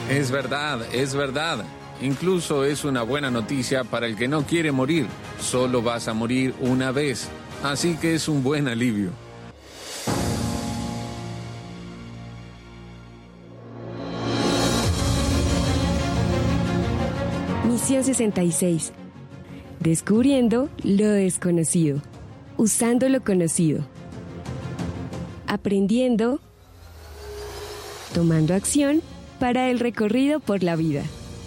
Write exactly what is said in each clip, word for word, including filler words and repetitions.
Es verdad, es verdad. Incluso es una buena noticia para el que no quiere morir. Solo vas a morir una vez. Así que es un buen alivio. Misión sesenta y seis. Descubriendo lo desconocido. Usando lo conocido. Aprendiendo. Tomando acción para el recorrido por la vida.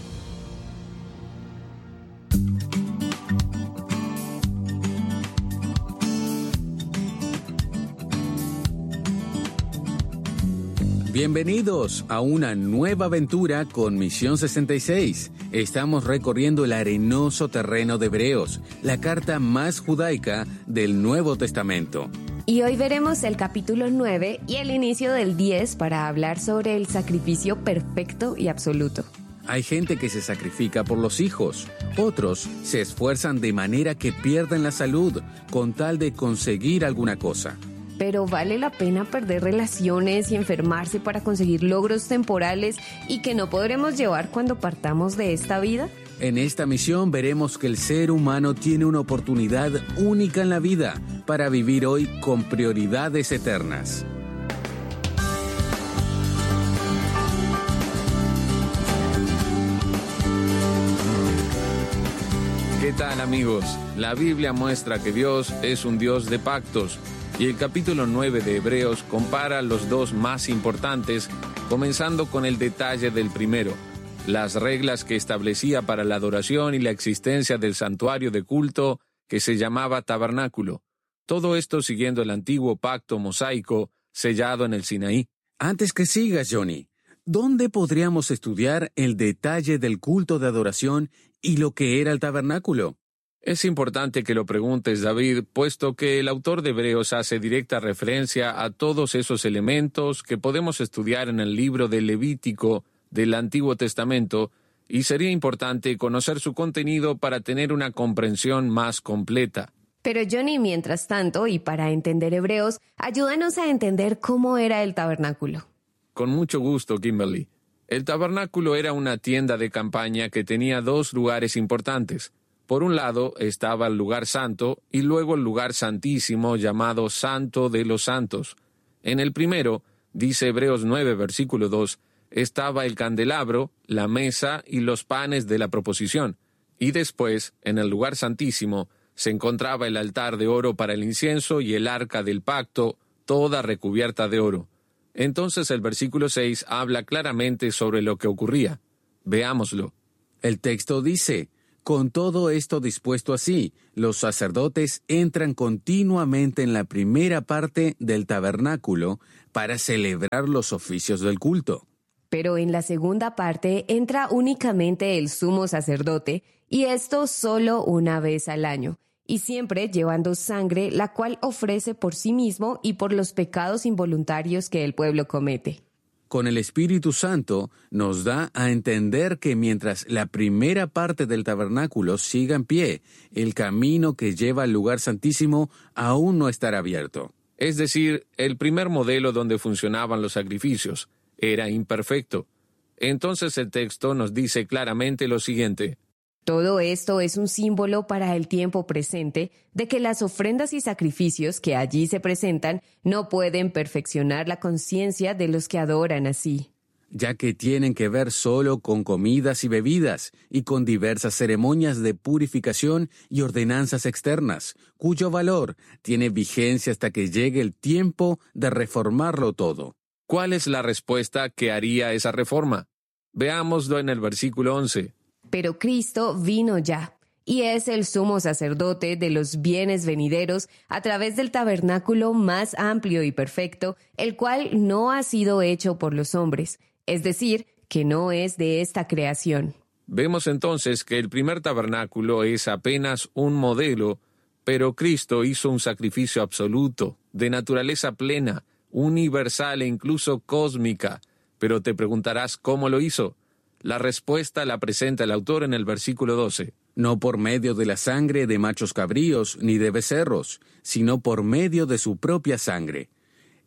Bienvenidos a una nueva aventura con Misión sesenta y seis. Estamos recorriendo el arenoso terreno de Hebreos, la carta más judaica del Nuevo Testamento. Y hoy veremos el capítulo nueve y el inicio del diez para hablar sobre el sacrificio perfecto y absoluto. Hay gente que se sacrifica por los hijos. Otros se esfuerzan de manera que pierden la salud con tal de conseguir alguna cosa. Pero ¿vale la pena perder relaciones y enfermarse para conseguir logros temporales y que no podremos llevar cuando partamos de esta vida? En esta misión veremos que el ser humano tiene una oportunidad única en la vida para vivir hoy con prioridades eternas. ¿Qué tal, amigos? La Biblia muestra que Dios es un Dios de pactos. Y el capítulo nueve de Hebreos compara los dos más importantes, comenzando con el detalle del primero, las reglas que establecía para la adoración y la existencia del santuario de culto que se llamaba tabernáculo. Todo esto siguiendo el antiguo pacto mosaico sellado en el Sinaí. Antes que sigas, Johnny, ¿dónde podríamos estudiar el detalle del culto de adoración y lo que era el tabernáculo? Es importante que lo preguntes, David, puesto que el autor de Hebreos hace directa referencia a todos esos elementos que podemos estudiar en el libro de Levítico del Antiguo Testamento, y sería importante conocer su contenido para tener una comprensión más completa. Pero Johnny, mientras tanto, y para entender Hebreos, ayúdanos a entender cómo era el tabernáculo. Con mucho gusto, Kimberly. El tabernáculo era una tienda de campaña que tenía dos lugares importantes. Por un lado estaba el lugar santo y luego el lugar santísimo llamado Santo de los Santos. En el primero, dice Hebreos nueve, versículo dos, estaba el candelabro, la mesa y los panes de la proposición. Y después, en el lugar santísimo, se encontraba el altar de oro para el incienso y el arca del pacto, toda recubierta de oro. Entonces el versículo seis habla claramente sobre lo que ocurría. Veámoslo. El texto dice: con todo esto dispuesto así, los sacerdotes entran continuamente en la primera parte del tabernáculo para celebrar los oficios del culto. Pero en la segunda parte entra únicamente el sumo sacerdote, y esto solo una vez al año, y siempre llevando sangre, la cual ofrece por sí mismo y por los pecados involuntarios que el pueblo comete. Con el Espíritu Santo nos da a entender que mientras la primera parte del tabernáculo siga en pie, el camino que lleva al lugar santísimo aún no estará abierto. Es decir, el primer modelo donde funcionaban los sacrificios era imperfecto. Entonces el texto nos dice claramente lo siguiente: todo esto es un símbolo para el tiempo presente de que las ofrendas y sacrificios que allí se presentan no pueden perfeccionar la conciencia de los que adoran así. Ya que tienen que ver solo con comidas y bebidas y con diversas ceremonias de purificación y ordenanzas externas, cuyo valor tiene vigencia hasta que llegue el tiempo de reformarlo todo. ¿Cuál es la respuesta que haría esa reforma? Veámoslo en el versículo once. Pero Cristo vino ya, y es el sumo sacerdote de los bienes venideros a través del tabernáculo más amplio y perfecto, el cual no ha sido hecho por los hombres, es decir, que no es de esta creación. Vemos entonces que el primer tabernáculo es apenas un modelo, pero Cristo hizo un sacrificio absoluto, de naturaleza plena, universal e incluso cósmica. Pero te preguntarás cómo lo hizo. La respuesta la presenta el autor en el versículo doce. No por medio de la sangre de machos cabríos ni de becerros, sino por medio de su propia sangre.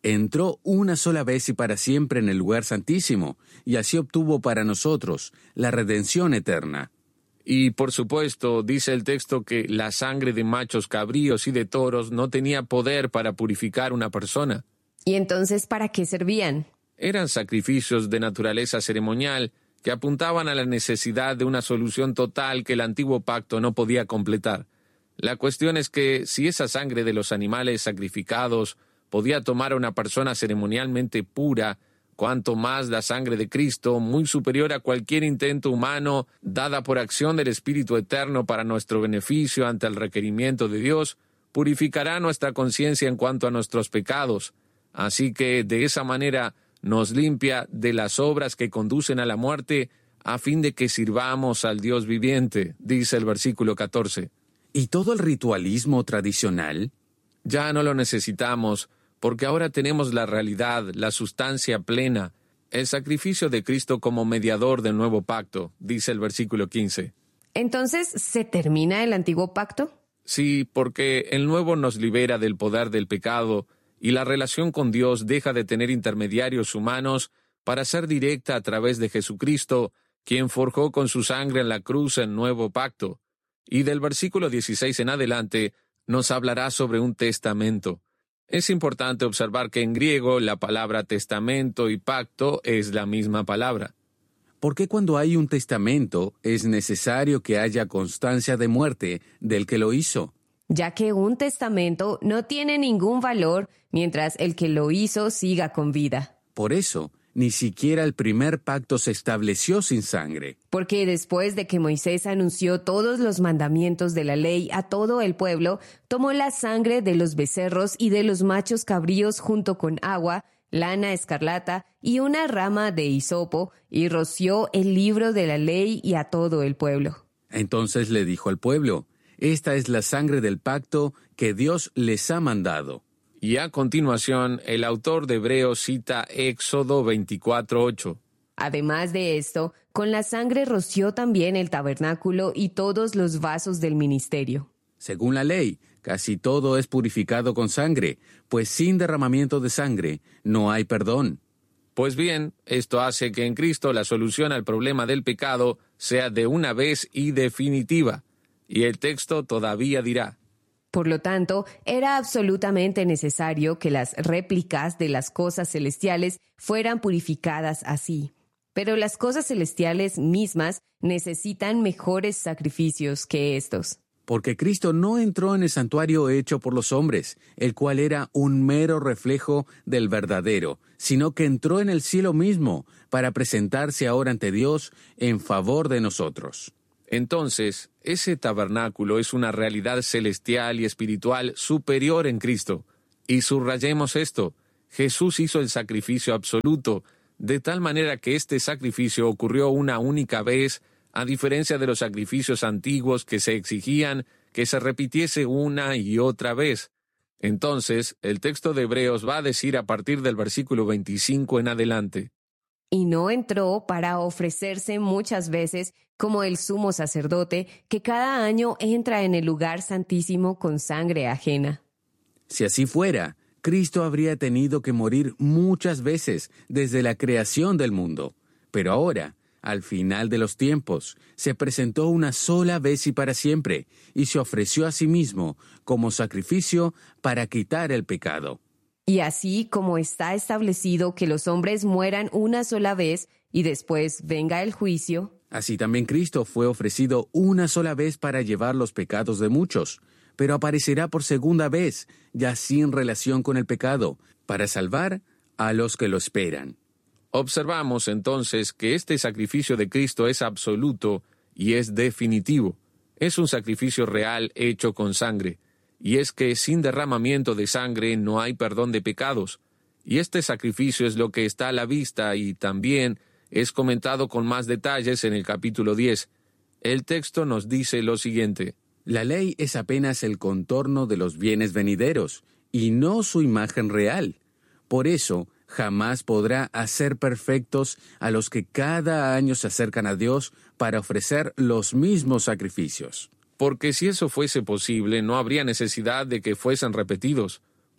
entró una sola vez y para siempre en el lugar santísimo, y así obtuvo para nosotros la redención eterna. Y por supuesto, dice el texto que la sangre de machos cabríos y de toros no tenía poder para purificar una persona. ¿Y entonces para qué servían? Eran sacrificios de naturaleza ceremonial que apuntaban a la necesidad de una solución total que el antiguo pacto no podía completar. La cuestión es que si esa sangre de los animales sacrificados podía tomar a una persona ceremonialmente pura, cuanto más la sangre de Cristo, muy superior a cualquier intento humano, dada por acción del Espíritu Eterno para nuestro beneficio ante el requerimiento de Dios, purificará nuestra conciencia en cuanto a nuestros pecados. Así que, de esa manera, nos limpia de las obras que conducen a la muerte, a fin de que sirvamos al Dios viviente, dice el versículo catorce. ¿Y todo el ritualismo tradicional? Ya no lo necesitamos, porque ahora tenemos la realidad, la sustancia plena, el sacrificio de Cristo como mediador del nuevo pacto, dice el versículo quince. ¿Entonces se termina el antiguo pacto? Sí, porque el nuevo nos libera del poder del pecado y la relación con Dios deja de tener intermediarios humanos para ser directa a través de Jesucristo, quien forjó con su sangre en la cruz el nuevo pacto. Y del versículo dieciséis en adelante nos hablará sobre un testamento. Es importante observar que en griego la palabra testamento y pacto es la misma palabra. ¿Por qué cuando hay un testamento es necesario que haya constancia de muerte del que lo hizo? Ya que un testamento no tiene ningún valor mientras el que lo hizo siga con vida. Por eso, ni siquiera el primer pacto se estableció sin sangre. Porque después de que Moisés anunció todos los mandamientos de la ley a todo el pueblo, tomó la sangre de los becerros y de los machos cabríos junto con agua, lana escarlata y una rama de hisopo, y roció el libro de la ley y a todo el pueblo. Entonces le dijo al pueblo: esta es la sangre del pacto que Dios les ha mandado. Y a continuación, el autor de Hebreos cita Éxodo veinticuatro ocho. Además de esto, con la sangre roció también el tabernáculo y todos los vasos del ministerio. Según la ley, casi todo es purificado con sangre, pues sin derramamiento de sangre no hay perdón. Pues bien, esto hace que en Cristo la solución al problema del pecado sea de una vez y definitiva. Y el texto todavía dirá: por lo tanto, era absolutamente necesario que las réplicas de las cosas celestiales fueran purificadas así. Pero las cosas celestiales mismas necesitan mejores sacrificios que estos. Porque Cristo no entró en el santuario hecho por los hombres, el cual era un mero reflejo del verdadero, sino que entró en el cielo mismo para presentarse ahora ante Dios en favor de nosotros. Entonces, ese tabernáculo es una realidad celestial y espiritual superior en Cristo. Y subrayemos esto: Jesús hizo el sacrificio absoluto, de tal manera que este sacrificio ocurrió una única vez, a diferencia de los sacrificios antiguos que se exigían que se repitiese una y otra vez. Entonces, el texto de Hebreos va a decir a partir del versículo veinticinco en adelante: y no entró para ofrecerse muchas veces como el sumo sacerdote, que cada año entra en el lugar santísimo con sangre ajena. Si así fuera, Cristo habría tenido que morir muchas veces desde la creación del mundo. Pero ahora, al final de los tiempos, se presentó una sola vez y para siempre, y se ofreció a sí mismo como sacrificio para quitar el pecado. Y así como está establecido que los hombres mueran una sola vez y después venga el juicio, así también Cristo fue ofrecido una sola vez para llevar los pecados de muchos, pero aparecerá por segunda vez, ya sin relación con el pecado, para salvar a los que lo esperan. Observamos entonces que este sacrificio de Cristo es absoluto y es definitivo. Es un sacrificio real hecho con sangre. Y es que sin derramamiento de sangre no hay perdón de pecados. Y este sacrificio es lo que está a la vista y también es comentado con más detalles en el capítulo diez. El texto nos dice lo siguiente: la ley es apenas el contorno de los bienes venideros, y no su imagen real. Por eso, jamás podrá hacer perfectos a los que cada año se acercan a Dios para ofrecer los mismos sacrificios. Porque si eso fuese posible, no habría necesidad de que fuesen repetidos,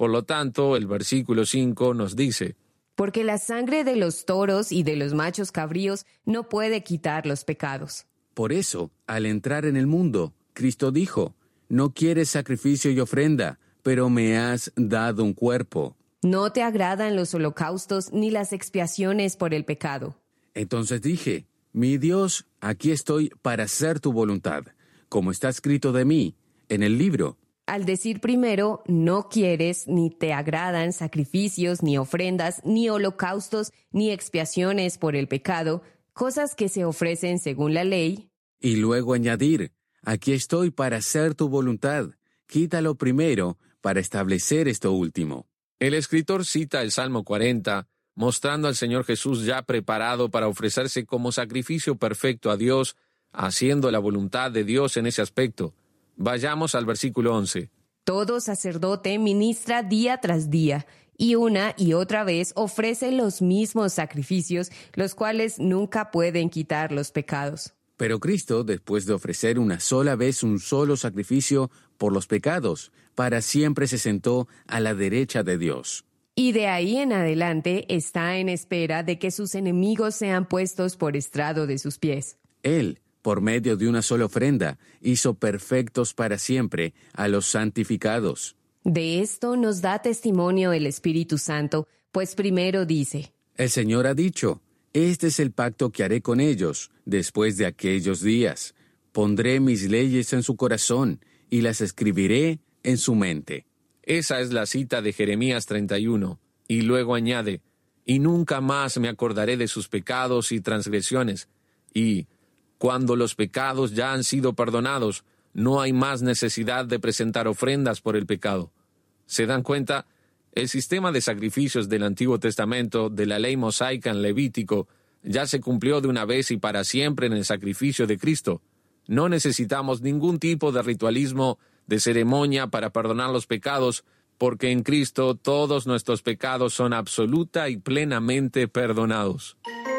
Por lo tanto, el versículo cinco nos dice: porque la sangre de los toros y de los machos cabríos no puede quitar los pecados. Por eso, al entrar en el mundo, Cristo dijo: no quieres sacrificio y ofrenda, pero me has dado un cuerpo. No te agradan los holocaustos ni las expiaciones por el pecado. Entonces dije: mi Dios, aquí estoy para hacer tu voluntad, como está escrito de mí en el libro. Al decir primero, no quieres ni te agradan sacrificios, ni ofrendas, ni holocaustos, ni expiaciones por el pecado, cosas que se ofrecen según la ley. Y luego añadir: aquí estoy para hacer tu voluntad. Quítalo primero para establecer esto último. El escritor cita el Salmo cuarenta, mostrando al Señor Jesús ya preparado para ofrecerse como sacrificio perfecto a Dios, haciendo la voluntad de Dios en ese aspecto. Vayamos al versículo once. Todo sacerdote ministra día tras día, y una y otra vez ofrece los mismos sacrificios, los cuales nunca pueden quitar los pecados. Pero Cristo, después de ofrecer una sola vez un solo sacrificio por los pecados, para siempre se sentó a la derecha de Dios. Y de ahí en adelante está en espera de que sus enemigos sean puestos por estrado de sus pies. Él, por medio de una sola ofrenda, hizo perfectos para siempre a los santificados. De esto nos da testimonio el Espíritu Santo, pues primero dice: el Señor ha dicho: este es el pacto que haré con ellos después de aquellos días. Pondré mis leyes en su corazón y las escribiré en su mente. Esa es la cita de Jeremías treinta y uno, y luego añade: y nunca más me acordaré de sus pecados y transgresiones, y cuando los pecados ya han sido perdonados, no hay más necesidad de presentar ofrendas por el pecado. ¿Se dan cuenta? El sistema de sacrificios del Antiguo Testamento, de la ley mosaica en Levítico, ya se cumplió de una vez y para siempre en el sacrificio de Cristo. No necesitamos ningún tipo de ritualismo, de ceremonia para perdonar los pecados, porque en Cristo todos nuestros pecados son absoluta y plenamente perdonados.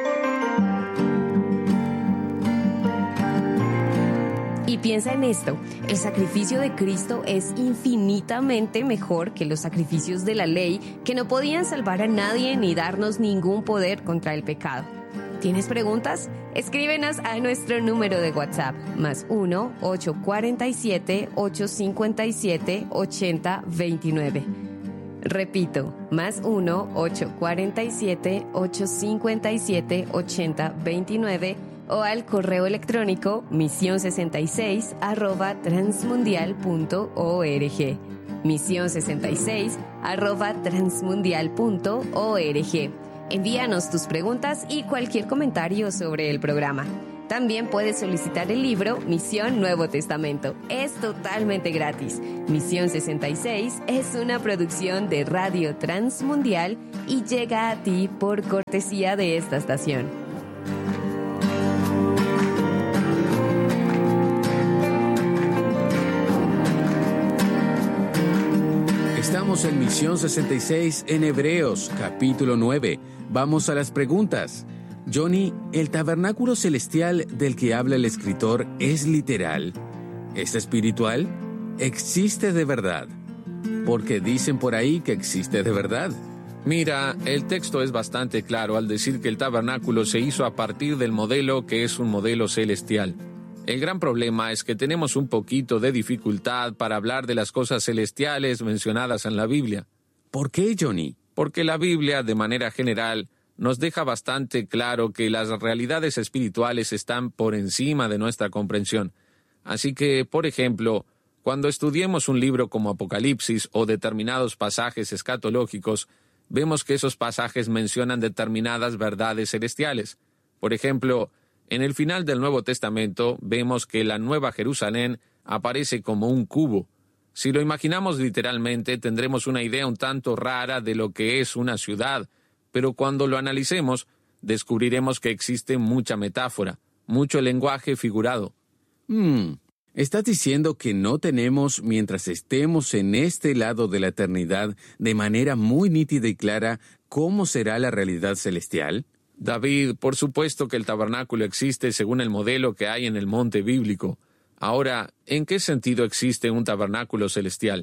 Y piensa en esto, el sacrificio de Cristo es infinitamente mejor que los sacrificios de la ley, que no podían salvar a nadie ni darnos ningún poder contra el pecado. ¿Tienes preguntas? Escríbenos a nuestro número de WhatsApp, más uno, ocho cuatro siete, ocho cinco siete, ocho cero dos nueve. Repito, más uno, ocho cuatro siete, ocho cinco siete, ocho cero dos nueve, o al correo electrónico misión sesenta y seis arroba transmundial punto org. misión sesenta y seis arroba transmundial punto org. Envíanos tus preguntas y cualquier comentario sobre el programa. También puedes solicitar el libro Misión Nuevo Testamento. Es totalmente gratis. Misión sesenta y seis es una producción de Radio Transmundial y llega a ti por cortesía de esta estación. Estamos en Misión sesenta y seis en Hebreos, capítulo nueve. Vamos a las preguntas. Johnny, ¿el tabernáculo celestial del que habla el escritor es literal? ¿Es espiritual? ¿Existe de verdad? Porque dicen por ahí que existe de verdad. Mira, el texto es bastante claro al decir que el tabernáculo se hizo a partir del modelo que es un modelo celestial. El gran problema es que tenemos un poquito de dificultad para hablar de las cosas celestiales mencionadas en la Biblia. ¿Por qué, Johnny? Porque la Biblia, de manera general, nos deja bastante claro que las realidades espirituales están por encima de nuestra comprensión. Así que, por ejemplo, cuando estudiemos un libro como Apocalipsis o determinados pasajes escatológicos, vemos que esos pasajes mencionan determinadas verdades celestiales. Por ejemplo, en el final del Nuevo Testamento vemos que la Nueva Jerusalén aparece como un cubo. Si lo imaginamos literalmente, tendremos una idea un tanto rara de lo que es una ciudad, pero cuando lo analicemos, descubriremos que existe mucha metáfora, mucho lenguaje figurado. Hmm, ¿estás diciendo que no tenemos, mientras estemos en este lado de la eternidad, de manera muy nítida y clara, cómo será la realidad celestial? David, por supuesto que el tabernáculo existe según el modelo que hay en el monte bíblico. Ahora, ¿en qué sentido existe un tabernáculo celestial?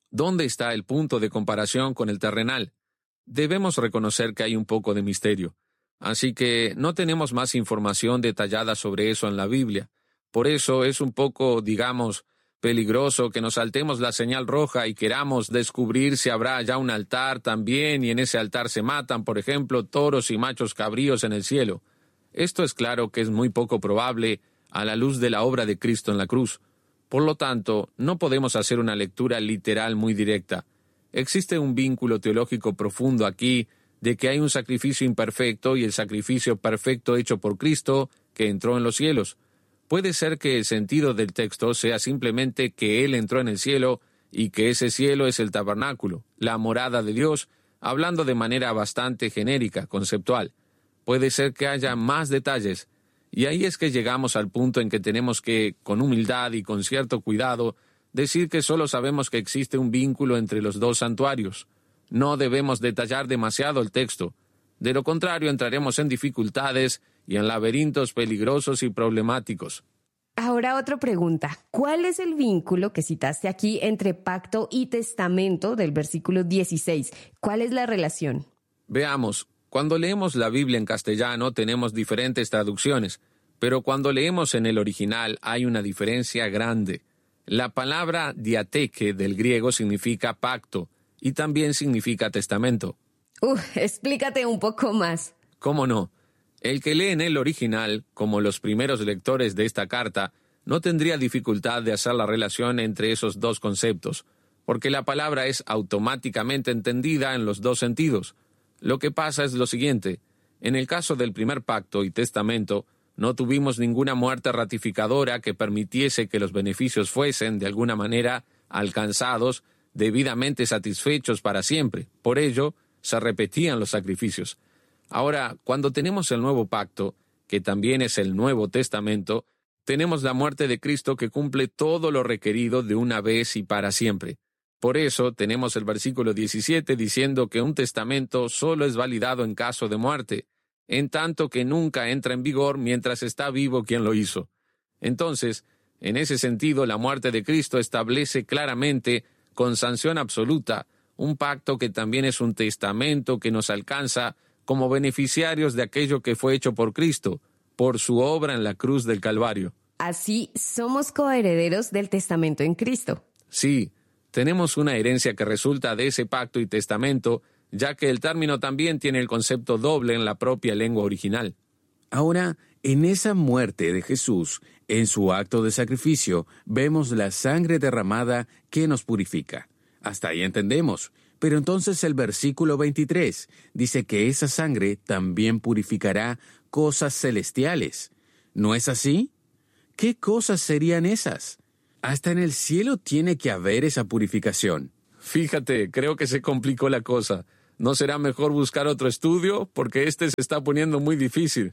¿Dónde está el punto de comparación con el terrenal? Debemos reconocer que hay un poco de misterio. Así que no tenemos más información detallada sobre eso en la Biblia. Por eso es un poco, digamos, peligroso que nos saltemos la señal roja y queramos descubrir si habrá ya un altar también y en ese altar se matan, por ejemplo, toros y machos cabríos en el cielo. Esto es claro que es muy poco probable a la luz de la obra de Cristo en la cruz. Por lo tanto, no podemos hacer una lectura literal muy directa. Existe un vínculo teológico profundo aquí de que hay un sacrificio imperfecto y el sacrificio perfecto hecho por Cristo que entró en los cielos. Puede ser que el sentido del texto sea simplemente que Él entró en el cielo y que ese cielo es el tabernáculo, la morada de Dios, hablando de manera bastante genérica, conceptual. Puede ser que haya más detalles, y ahí es que llegamos al punto en que tenemos que, con humildad y con cierto cuidado, decir que solo sabemos que existe un vínculo entre los dos santuarios. No debemos detallar demasiado el texto. De lo contrario, entraremos en dificultades y en laberintos peligrosos y problemáticos. Ahora otra pregunta. ¿Cuál es el vínculo que citaste aquí entre pacto y testamento del versículo dieciséis? ¿Cuál es la relación? Veamos, cuando leemos la Biblia en castellano tenemos diferentes traducciones, pero cuando leemos en el original hay una diferencia grande. La palabra diateque del griego significa pacto y también significa testamento. Uh, explícate un poco más. ¿Cómo no? El que lee en el original, como los primeros lectores de esta carta, no tendría dificultad de hacer la relación entre esos dos conceptos, porque la palabra es automáticamente entendida en los dos sentidos. Lo que pasa es lo siguiente: en el caso del primer pacto y testamento, no tuvimos ninguna muerte ratificadora que permitiese que los beneficios fuesen, de alguna manera, alcanzados, debidamente satisfechos para siempre. Por ello, se repetían los sacrificios. Ahora, cuando tenemos el nuevo pacto, que también es el Nuevo Testamento, tenemos la muerte de Cristo que cumple todo lo requerido de una vez y para siempre. Por eso tenemos el versículo diecisiete diciendo que un testamento solo es validado en caso de muerte, en tanto que nunca entra en vigor mientras está vivo quien lo hizo. Entonces, en ese sentido, la muerte de Cristo establece claramente, con sanción absoluta, un pacto que también es un testamento que nos alcanza como beneficiarios de aquello que fue hecho por Cristo, por su obra en la cruz del Calvario. Así, somos coherederos del testamento en Cristo. Sí, tenemos una herencia que resulta de ese pacto y testamento, ya que el término también tiene el concepto doble en la propia lengua original. Ahora, en esa muerte de Jesús, en su acto de sacrificio, vemos la sangre derramada que nos purifica. Hasta ahí entendemos. Pero entonces el versículo veintitrés dice que esa sangre también purificará cosas celestiales. ¿No es así? ¿Qué cosas serían esas? Hasta en el cielo tiene que haber esa purificación. Fíjate, creo que se complicó la cosa. ¿No será mejor buscar otro estudio? Porque este se está poniendo muy difícil.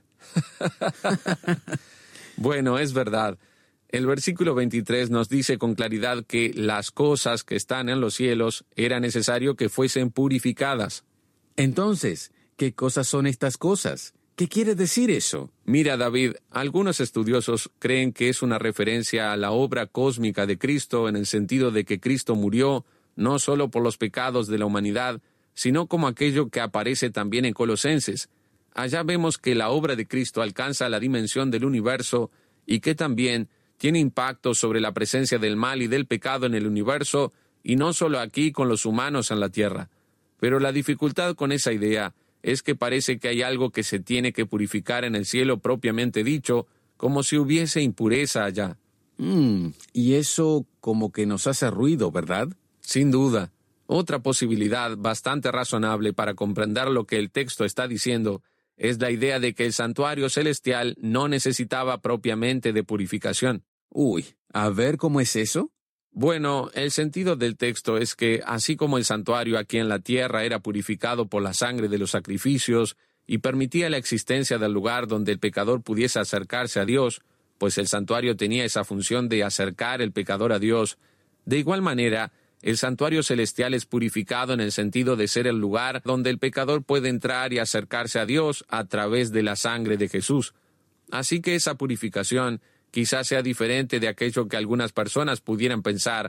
Bueno, es verdad. El versículo veintitrés nos dice con claridad que las cosas que están en los cielos era necesario que fuesen purificadas. Entonces, ¿qué cosas son estas cosas? ¿Qué quiere decir eso? Mira, David, algunos estudiosos creen que es una referencia a la obra cósmica de Cristo en el sentido de que Cristo murió no solo por los pecados de la humanidad, sino como aquello que aparece también en Colosenses. Allá vemos que la obra de Cristo alcanza la dimensión del universo y que también tiene impacto sobre la presencia del mal y del pecado en el universo, y no solo aquí con los humanos en la tierra. Pero la dificultad con esa idea es que parece que hay algo que se tiene que purificar en el cielo propiamente dicho, como si hubiese impureza allá. Mm, y eso como que nos hace ruido, ¿verdad? Sin duda. Otra posibilidad bastante razonable para comprender lo que el texto está diciendo es la idea de que el santuario celestial no necesitaba propiamente de purificación. Uy, a ver cómo es eso. Bueno, el sentido del texto es que, así como el santuario aquí en la tierra era purificado por la sangre de los sacrificios y permitía la existencia del lugar donde el pecador pudiese acercarse a Dios, pues el santuario tenía esa función de acercar el pecador a Dios, de igual manera, el santuario celestial es purificado en el sentido de ser el lugar donde el pecador puede entrar y acercarse a Dios a través de la sangre de Jesús. Así que esa purificación quizás sea diferente de aquello que algunas personas pudieran pensar,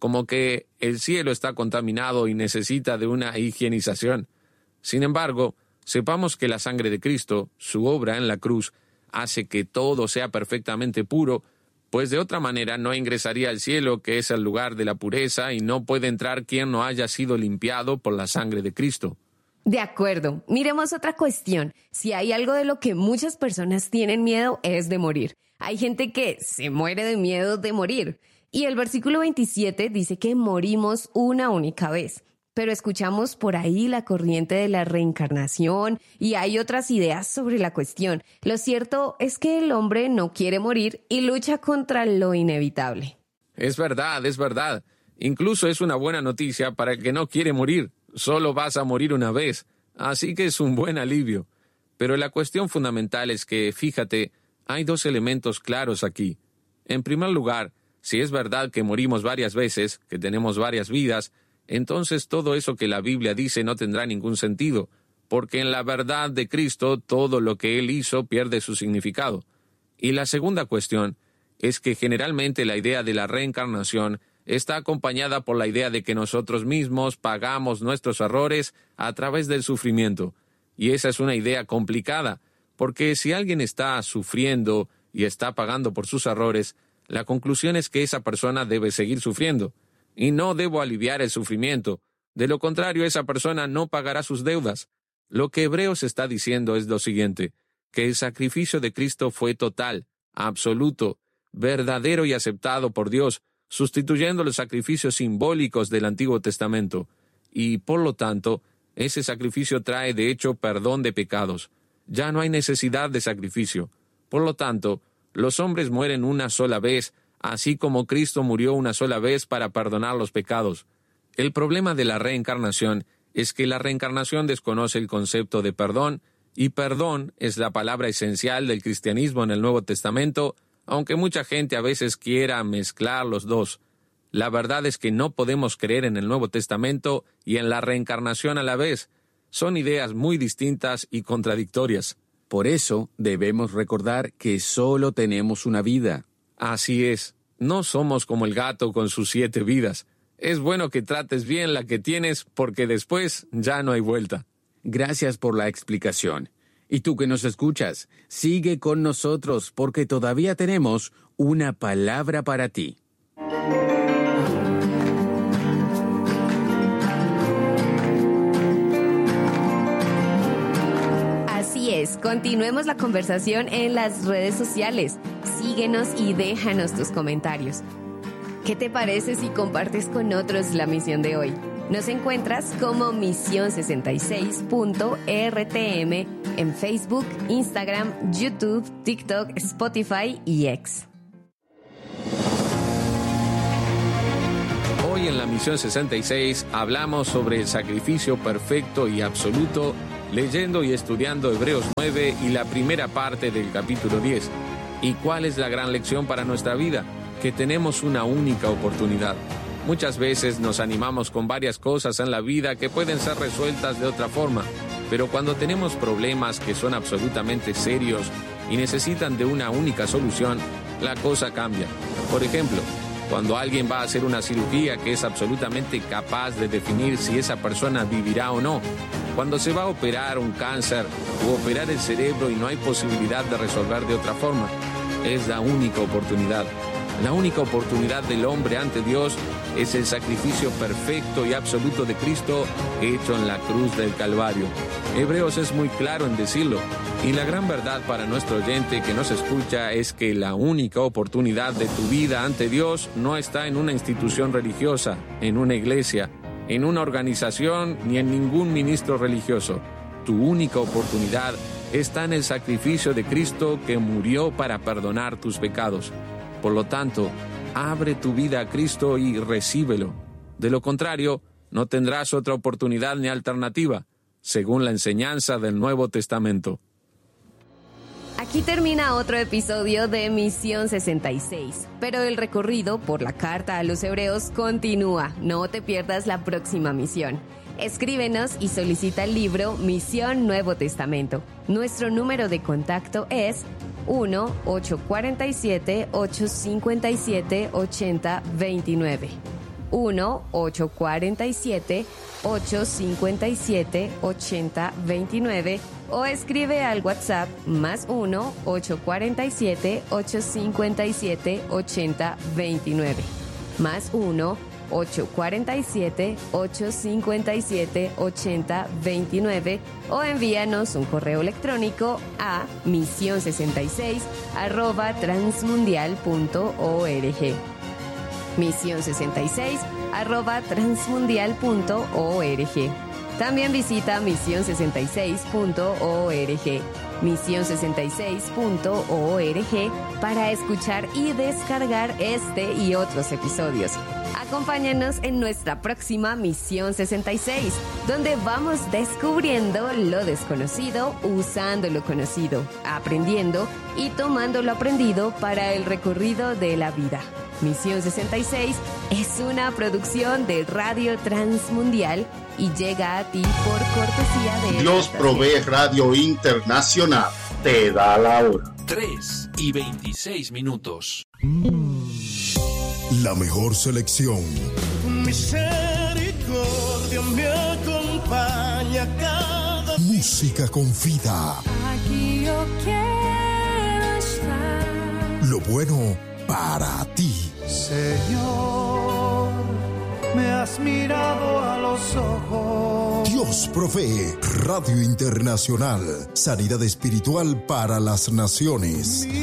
como que el cielo está contaminado y necesita de una higienización. Sin embargo, sepamos que la sangre de Cristo, su obra en la cruz, hace que todo sea perfectamente puro, pues de otra manera no ingresaría al cielo, que es el lugar de la pureza, y no puede entrar quien no haya sido limpiado por la sangre de Cristo. De acuerdo. Miremos otra cuestión. Si hay algo de lo que muchas personas tienen miedo es de morir. Hay gente que se muere de miedo de morir. Y el versículo veintisiete dice que morimos una única vez. Pero escuchamos por ahí la corriente de la reencarnación y hay otras ideas sobre la cuestión. Lo cierto es que el hombre no quiere morir y lucha contra lo inevitable. Es verdad, es verdad. Incluso es una buena noticia para el que no quiere morir. Solo vas a morir una vez, así que es un buen alivio. Pero la cuestión fundamental es que, fíjate, hay dos elementos claros aquí. En primer lugar, si es verdad que morimos varias veces, que tenemos varias vidas, entonces todo eso que la Biblia dice no tendrá ningún sentido, porque en la verdad de Cristo todo lo que Él hizo pierde su significado. Y la segunda cuestión es que generalmente la idea de la reencarnación está acompañada por la idea de que nosotros mismos pagamos nuestros errores a través del sufrimiento. Y esa es una idea complicada, porque si alguien está sufriendo y está pagando por sus errores, la conclusión es que esa persona debe seguir sufriendo. Y no debo aliviar el sufrimiento. De lo contrario, esa persona no pagará sus deudas. Lo que Hebreos está diciendo es lo siguiente, que el sacrificio de Cristo fue total, absoluto, verdadero y aceptado por Dios, sustituyendo los sacrificios simbólicos del Antiguo Testamento. Y, por lo tanto, ese sacrificio trae de hecho perdón de pecados. Ya no hay necesidad de sacrificio. Por lo tanto, los hombres mueren una sola vez, así como Cristo murió una sola vez para perdonar los pecados. El problema de la reencarnación es que la reencarnación desconoce el concepto de perdón, y perdón es la palabra esencial del cristianismo en el Nuevo Testamento, aunque mucha gente a veces quiera mezclar los dos. La verdad es que no podemos creer en el Nuevo Testamento y en la reencarnación a la vez. Son ideas muy distintas y contradictorias. Por eso debemos recordar que solo tenemos una vida. Así es. No somos como el gato con sus siete vidas. Es bueno que trates bien la que tienes porque después ya no hay vuelta. Gracias por la explicación. Y tú que nos escuchas, sigue con nosotros porque todavía tenemos una palabra para ti. Así es, continuemos la conversación en las redes sociales. Síguenos y déjanos tus comentarios. ¿Qué te parece si compartes con otros la misión de hoy? Nos encuentras como misión sesenta y seis punto R T M en Facebook, Instagram, YouTube, TikTok, Spotify y X. Hoy en la misión sesenta y seis hablamos sobre el sacrificio perfecto y absoluto, leyendo y estudiando Hebreos nueve y la primera parte del capítulo diez. ¿Y cuál es la gran lección para nuestra vida? Que tenemos una única oportunidad. Muchas veces nos animamos con varias cosas en la vida que pueden ser resueltas de otra forma, pero cuando tenemos problemas que son absolutamente serios y necesitan de una única solución, la cosa cambia. Por ejemplo, cuando alguien va a hacer una cirugía que es absolutamente capaz de definir si esa persona vivirá o no, cuando se va a operar un cáncer o operar el cerebro y no hay posibilidad de resolver de otra forma, es la única oportunidad. La única oportunidad del hombre ante Dios es el sacrificio perfecto y absoluto de Cristo hecho en la cruz del Calvario. Hebreos es muy claro en decirlo, y la gran verdad para nuestro oyente que nos escucha es que la única oportunidad de tu vida ante Dios no está en una institución religiosa, en una iglesia, en una organización ni en ningún ministro religioso. Tu única oportunidad está en el sacrificio de Cristo que murió para perdonar tus pecados. Por lo tanto, abre tu vida a Cristo y recíbelo. De lo contrario, no tendrás otra oportunidad ni alternativa, según la enseñanza del Nuevo Testamento. Aquí termina otro episodio de Misión sesenta y seis, pero el recorrido por la carta a los Hebreos continúa. No te pierdas la próxima misión. Escríbenos y solicita el libro Misión Nuevo Testamento. Nuestro número de contacto es uno ocho cuatro siete, ocho cinco siete, ocho cero dos nueve. uno ocho cuatro siete ocho cinco siete ocho cero dos nueve o escribe al WhatsApp más uno ocho cuatro siete ocho cinco siete ocho cero dos nueve más uno ocho cuatro siete ocho cinco siete ocho cero dos nueve o envíanos un correo electrónico a misión sesenta y seis arroba transmundial punto org. misión sesenta y seis arroba transmundial punto org. También visita misión sesenta y seis punto org, misión sesenta y seis punto org para escuchar y descargar este y otros episodios. Acompáñanos en nuestra próxima Misión sesenta y seis, donde vamos descubriendo lo desconocido, usando lo conocido, aprendiendo y tomando lo aprendido para el recorrido de la vida. Misión sesenta y seis es una producción de Radio Transmundial y llega a ti por cortesía de... Dios provee Radio Internacional. Te da la hora. tres y veintiséis minutos. La mejor selección. Tu misericordia me acompaña cada día. Música con vida. Aquí yo quiero estar. Lo bueno para ti. Señor, me has mirado a los ojos. Dios provee. Radio Internacional. Sanidad espiritual para las naciones.